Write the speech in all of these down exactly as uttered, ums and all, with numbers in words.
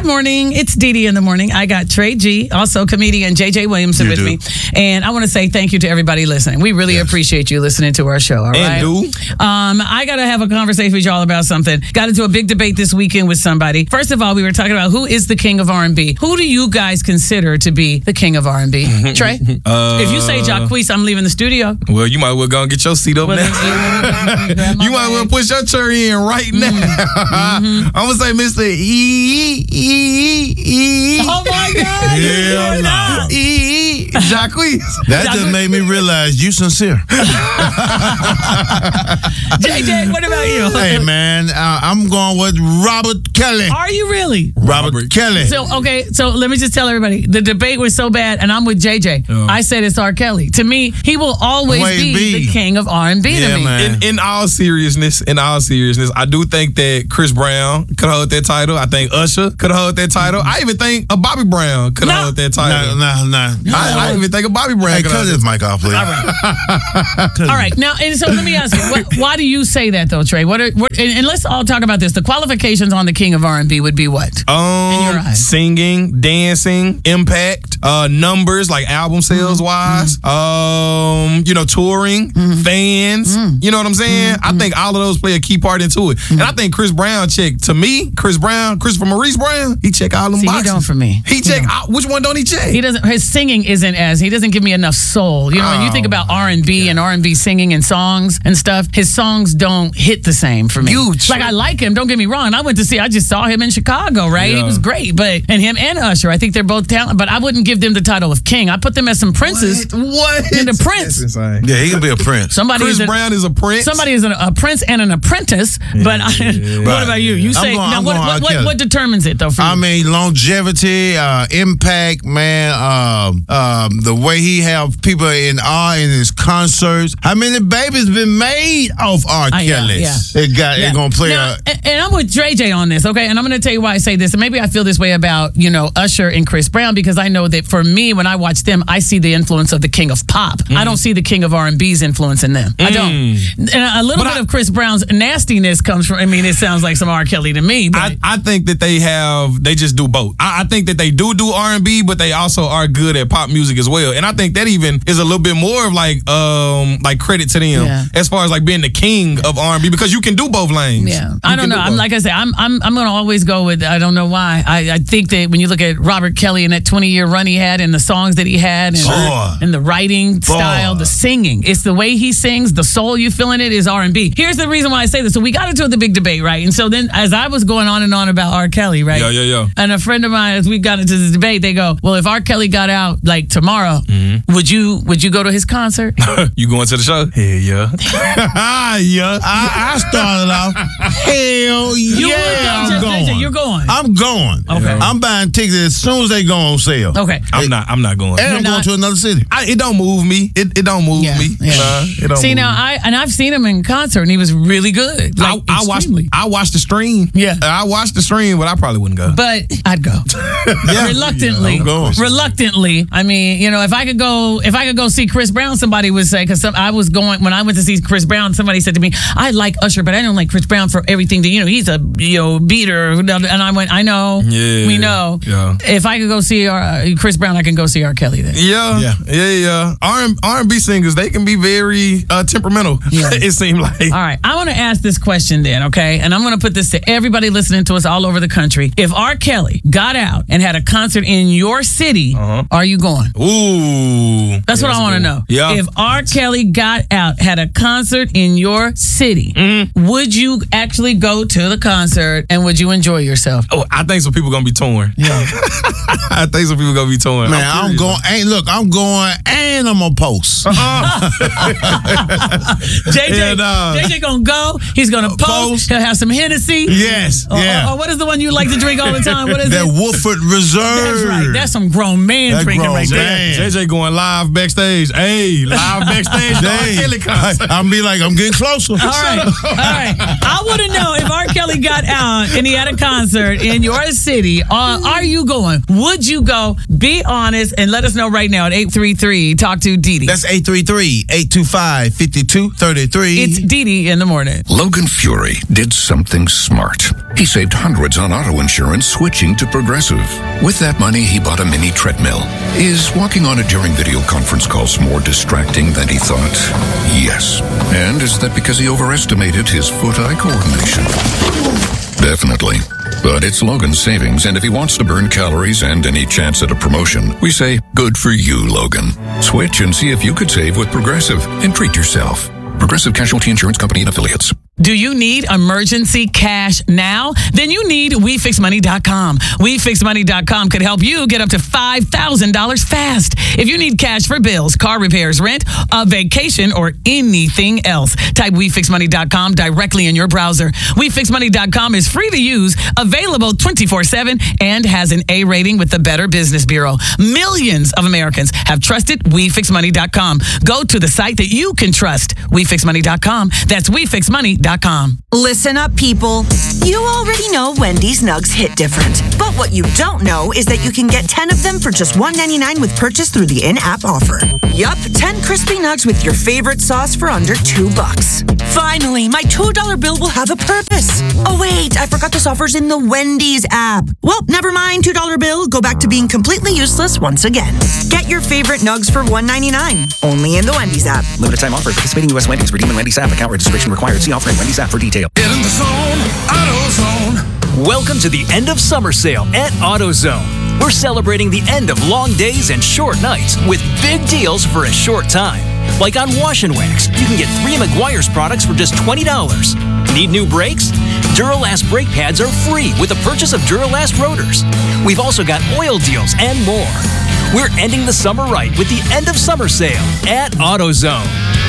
Good morning. It's Dee Dee in the morning. I got Trey G, also comedian J J Williamson You with do. me. And I want to say thank you to everybody listening. We really Yes. appreciate you listening to our show. All right. And do. Um, I got to have a conversation with y'all about something. Got into a big debate this weekend with somebody. First of all, we were talking about who is the king of R and B. Who do you guys consider to be the king of R and B? Trey? Uh, If you say Jacquees, I'm leaving the studio. Well, you might well go and get your seat up Well, now. then, grab my You might well bag. push your cherry in right now. Mm-hmm. I'm gonna say Mister E E E Oh my God! Hell no. E Jacquees. That just made me realize you sincere. J J, what about you? Hey, man, uh, I'm going with Robert Kelly. Are you really? Robert, Robert. Kelly. So, okay, so let me just tell everybody, the debate was so bad, and I'm with J J. Yeah. I said it's R. Kelly. To me, he will always Always be, be. the king of R and B Yeah, to me. man. In, in all seriousness, in all seriousness, I do think that Chris Brown could hold that title. I think Usher could hold that title. I even think a Bobby Brown could No. hold that Nah, title. nah, nah. I, I even think a Bobby Brown Hey, could cut hold this that. mic off, please. All right. All right. Now, and so let me ask you, what, why do you say that, though, Trey? What? Are, what and, and let's all talk about this. The qualifications on the king of R and B would be what? In your Um, eyes. singing, dancing, impact, uh, numbers like album sales wise, um, you know, touring, fans. You know what I'm saying? I think all of those play a key part into it. And I think Chris Brown checked to me. Chris Brown, Christopher Maurice Brown, he check all them See, he boxes. don't for me. He check. out- Which one don't he check? He doesn't. His singing isn't as. He doesn't give me enough soul. You know, when you think Oh, about R and B and R and B singing and songs and stuff, his songs don't hit the same for me. You like I like him. Don't get me wrong. I went to see. I just saw him in Chicago. Right, he Yeah. was great. But and him and Usher, I think they're both talented. But I wouldn't give them the title of king. I put them as some princes. What? And the Prince. That's insane. Yeah, he can be a prince. Somebody Chris is a, Brown is a prince. somebody is an, a prince and an apprentice. But I, what Right. about you? You I'm say going- now. I'm What, going what, R. what, Kelly. what determines it though? For I you? mean, longevity, uh, impact, man. Um, um, the way he have people in R in his concerts. How many babies been made off R. I- yeah, Kelly? yeah. They got. Yeah. They gonna play Now, a. and, and I'm with J J on this, okay? And I'm going to tell you why I say this. And maybe I feel this way about, you know, Usher and Chris Brown because I know that for me, when I watch them, I see the influence of the king of pop. I don't see the king of R and B's influence in them. I don't. And a little But bit I- of Chris Brown's nastiness comes from, I mean, it sounds like some R. Kelly to me. But I, I think that they have they just do both. I, I think that they do do R and B, but they also are good at pop music as well. And I think that even is a little bit more of like um like credit to them Yeah. as far as like being the king of R and B because you can do both lanes. Yeah, You I don't can know. do I'm both. like I said, I'm I'm I'm gonna always go with. I don't know why. I, I think that when you look at Robert Kelly and that twenty year run he had, and the songs that he had, and, Boy. and the writing style, Boy. the singing, it's the way he sings, the soul you feel in it is R and B. Here's the reason why I say this. So we got into the big debate, right? And so then as I was going on and on about R. Kelly, right? Yeah, yeah, yeah. And a friend of mine, as we got into this debate, they go, "Well, if R. Kelly got out like tomorrow, Mm-hmm. would you would you go to his concert?" You going to the show? Hell yeah. yeah. I, I started off. Hell You yeah, would go, I'm J J, going. You're going. I'm going. Okay. I'm buying tickets as soon as they go on sale. Okay. I'm not I'm not going. And I'm You're going not- to another city. I, it don't move me. It, it don't move Yeah, me. yeah. Nah, it don't See move now, me. I and I've seen him in concert, and he was really good. Like, I, I watched extremely. I watched the stream. Yeah. I watched the stream, but I probably wouldn't go. But I'd go reluctantly. I'm going. Reluctantly. I mean, you know, if I could go, if I could go see Chris Brown, somebody would say because I was going when I went to see Chris Brown. Somebody said to me, "I like Usher, but I don't like Chris Brown for everything that you know. He's a you know beater." And I went, "I know, Yeah, we know. yeah. If I could go see uh, Chris Brown, I can go see R. Kelly then." Yeah, Yeah. yeah, yeah. R and R and B singers, they can be very uh, temperamental. Yeah. it seemed like. All right, I want to ask this question then, okay? And I'm going to put this to everybody listening to us all over the country. If R. Kelly got out and had a concert in your city, Uh-huh. are you going? Ooh, That's Yeah, what I a want to good know. one. Yeah. If R. Kelly got out, had a concert in your city, Mm-hmm. would you actually go to the concert and would you enjoy yourself? oh, I think some people gonna be torn. Yeah. I think some people gonna be torn. Man, I'm, curious. going. Hey, look, I'm going, and I'm gonna post. J J, Yeah, nah. J J gonna go. He's gonna post. post. He'll have some Hennessy. Yes, Or, yeah. or, or what is the one you like to drink all the time? What is That it? Woodford Reserve. That's right. That's some grown man That drinking grown right there. man. J J going live backstage. Hey, live backstage. to R. Dang. Kelly concert. I'm be like, I'm getting closer. All right, all right. I want to know if R. Kelly got out and he had a a concert in your city, uh, are you going? Would you go? Be honest and let us know right now at eight three three talk to Dee Dee. That's eight three three, eight two five, five two three three. It's Dee Dee in the morning. Logan Fury did something smart. He saved hundreds on auto insurance switching to Progressive. With that money, he bought a mini treadmill. Is walking on it during video conference calls more distracting than he thought? Yes. And is that because he overestimated his foot-eye coordination? Definitely. But it's Logan's savings, and if he wants to burn calories and any chance at a promotion, we say, good for you, Logan. Switch and see if you could save with Progressive and treat yourself. Progressive Casualty Insurance Company and Affiliates. Do you need emergency cash now? Then you need we fix money dot com. we fix money dot com could help you get up to five thousand dollars fast. If you need cash for bills, car repairs, rent, a vacation, or anything else, type we fix money dot com directly in your browser. we fix money dot com is free to use, available twenty-four seven, and has an A rating with the Better Business Bureau. Millions of Americans have trusted we fix money dot com. Go to the site that you can trust, we fix money dot com. That's we fix money dot com. Listen up, people. You already know Wendy's Nugs hit different. But what you don't know is that you can get ten of them for just one ninety-nine with purchase through the in-app offer. Yup, ten crispy nugs with your favorite sauce for under two bucks. Finally, my two dollar bill will have a purpose. Oh wait, I forgot this offer's in the Wendy's app. Well, never mind, two dollar bill. Go back to being completely useless once again. Get your favorite nugs for one ninety-nine. Only in the Wendy's app. Limited time offer. Participating U S Wendy's. Redeem in Wendy's app. Account registration required. See offer in Wendy's app for detail. Get in the zone, AutoZone. Welcome to the end of summer sale at AutoZone. We're celebrating the end of long days and short nights with big deals for a short time. Like on Wash and Wax, you can get three Meguiar's products for just twenty dollars. Need new brakes? Duralast brake pads are free with the purchase of Duralast rotors. We've also got oil deals and more. We're ending the summer right with the end of summer sale at AutoZone.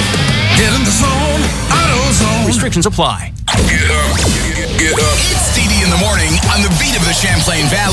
Get in the zone, AutoZone. Restrictions apply. Get up, get up. It's Dee Dee in the morning on the beat of the Champlain Valley.